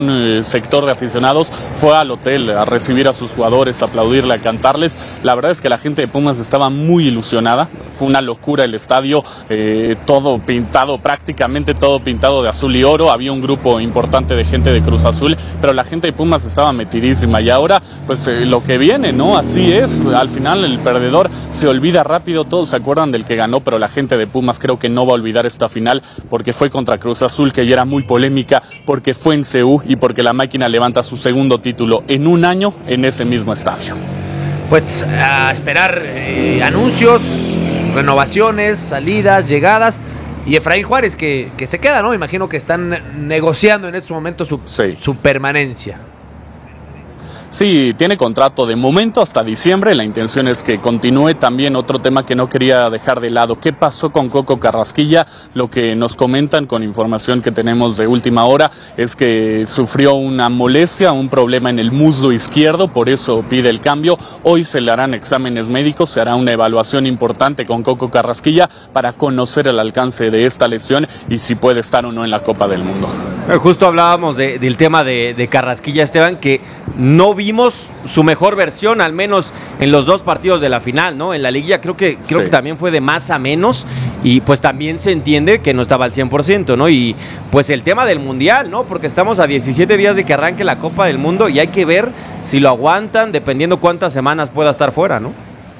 sector de aficionados fue al hotel a recibir a sus jugadores, a aplaudirle, a cantarles. La verdad es que la gente de Pumas estaba muy ilusionada, fue una locura el estadio, todo pintado, prácticamente todo pintado de azul y oro. Había un grupo importante de gente de Cruz Azul, pero la gente de Pumas estaba metidísima, y ahora pues lo que viene, ¿no? Así es, al final el perdedor se olvida rápido, todos se acuerdan del que ganó, pero la gente de Pumas creo que no va a olvidar esta final, porque fue contra Cruz Azul, que ya era muy polémica, porque fue en CU y porque la máquina levanta su segundo título en un año en ese mismo estadio. Pues a esperar anuncios, renovaciones, salidas, llegadas, y Efraín Juárez que se queda, ¿no? Imagino que están negociando en estos momentos su permanencia. Sí, tiene contrato de momento hasta diciembre, la intención es que continúe. También otro tema que no quería dejar de lado, ¿qué pasó con Coco Carrasquilla? Lo que nos comentan con información que tenemos de última hora es que sufrió una molestia, un problema en el muslo izquierdo, por eso pide el cambio. Hoy se le harán exámenes médicos, se hará una evaluación importante con Coco Carrasquilla para conocer el alcance de esta lesión y si puede estar o no en la Copa del Mundo. Justo hablábamos del tema de Carrasquilla, Esteban, que no vimos su mejor versión, al menos en los dos partidos de la final, ¿no? En la liguilla creo que también fue de más a menos, y pues también se entiende que no estaba al 100%, ¿no? Y pues el tema del Mundial, ¿no? Porque estamos a 17 días de que arranque la Copa del Mundo y hay que ver si lo aguantan, dependiendo cuántas semanas pueda estar fuera, ¿no?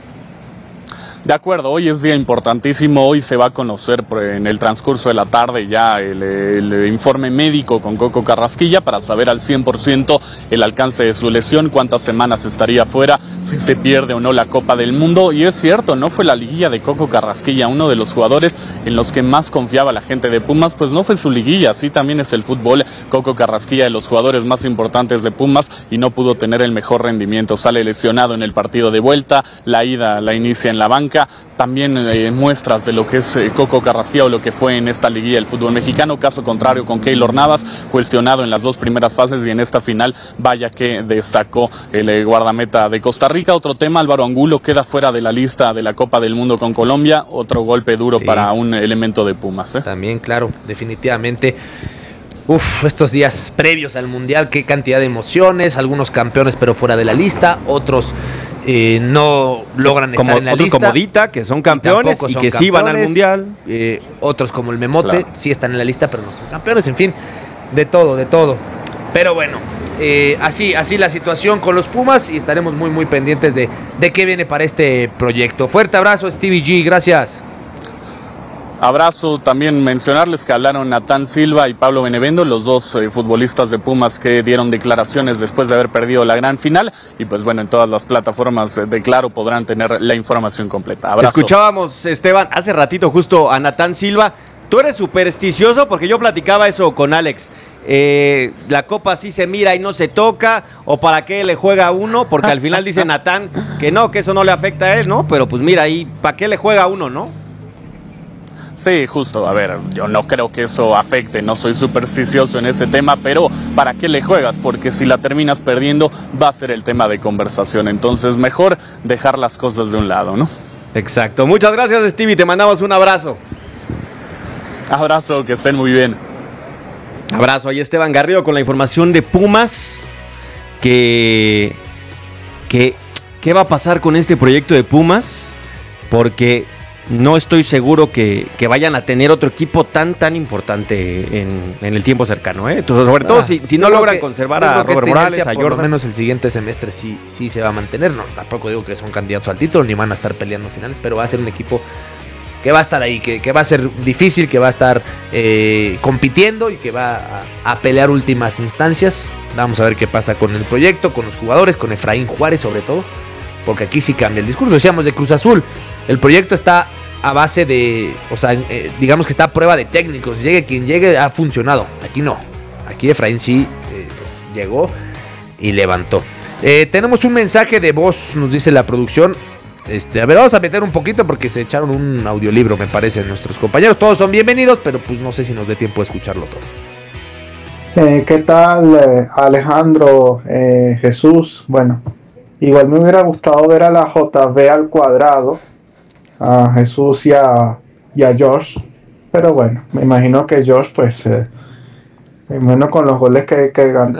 De acuerdo, hoy es día importantísimo, hoy se va a conocer en el transcurso de la tarde ya el informe médico con Coco Carrasquilla para saber al 100% el alcance de su lesión, cuántas semanas estaría fuera, si se pierde o no la Copa del Mundo. Y es cierto, no fue la liguilla de Coco Carrasquilla, uno de los jugadores en los que más confiaba la gente de Pumas, pues no fue su liguilla, así también es el fútbol. Coco Carrasquilla, de los jugadores más importantes de Pumas, y no pudo tener el mejor rendimiento, sale lesionado en el partido de vuelta, la ida la inicia en la banca. También muestras de lo que es Coco Carrasquilla o lo que fue en esta liguilla del fútbol mexicano. Caso contrario con Keylor Navas, cuestionado en las dos primeras fases, y en esta final vaya que destacó el guardameta de Costa Rica. Otro tema, Álvaro Angulo queda fuera de la lista de la Copa del Mundo con Colombia, otro golpe duro para un elemento de Pumas. También, claro, definitivamente. Estos días previos al Mundial, qué cantidad de emociones, algunos campeones pero fuera de la lista, otros no logran estar en la lista. Como Dita, que son campeones y que sí van al Mundial. Otros como el Memote, sí están en la lista pero no son campeones, en fin, de todo. Pero bueno, así la situación con los Pumas, y estaremos muy muy pendientes de qué viene para este proyecto. Fuerte abrazo, Stevie G, gracias. Abrazo. También mencionarles que hablaron Natán Silva y Pablo Benevendo, los dos futbolistas de Pumas que dieron declaraciones después de haber perdido la gran final, y pues bueno, en todas las plataformas de Claro podrán tener la información completa. Abrazo. Escuchábamos, Esteban, hace ratito justo a Natán Silva. ¿Tú eres supersticioso? Porque yo platicaba eso con Alex. La copa sí se mira y no se toca, o para qué le juega uno, porque al final dice Natán que no, que eso no le afecta a él, ¿no? Pero pues mira, ahí, ¿para qué le juega uno, no? Sí, justo, a ver, yo no creo que eso afecte, no soy supersticioso en ese tema, pero ¿para qué le juegas? Porque si la terminas perdiendo va a ser el tema de conversación, entonces mejor dejar las cosas de un lado, ¿no? Exacto, muchas gracias, Stevie, te mandamos un abrazo. Abrazo, que estén muy bien. Abrazo, ahí Esteban Garrido con la información de Pumas, ¿qué va a pasar con este proyecto de Pumas? Porque no estoy seguro que vayan a tener otro equipo tan importante en el tiempo cercano, ¿eh? Entonces, sobre todo si no logran conservar a Robert Morales, a Jordan. Por lo menos el siguiente semestre sí se va a mantener. No, tampoco digo que son candidatos al título ni van a estar peleando finales, pero va a ser un equipo que va a estar ahí, que va a ser difícil, que va a estar compitiendo y que va a pelear últimas instancias. Vamos a ver qué pasa con el proyecto, con los jugadores, con Efraín Juárez sobre todo, porque aquí sí cambia el discurso. Decíamos de Cruz Azul, el proyecto está a base de, digamos que está a prueba de técnicos, llegue quien llegue, ha funcionado. Aquí no, aquí Efraín sí pues llegó y levantó. Tenemos un mensaje de voz, nos dice la producción. A ver, vamos a meter un poquito porque se echaron un audiolibro, me parece, nuestros compañeros. Todos son bienvenidos, pero pues no sé si nos dé tiempo de escucharlo todo. ¿Qué tal, Alejandro, Jesús? Bueno, igual me hubiera gustado ver a la JV al cuadrado, a Jesús y a Josh, pero bueno, me imagino que Josh pues menos con los goles que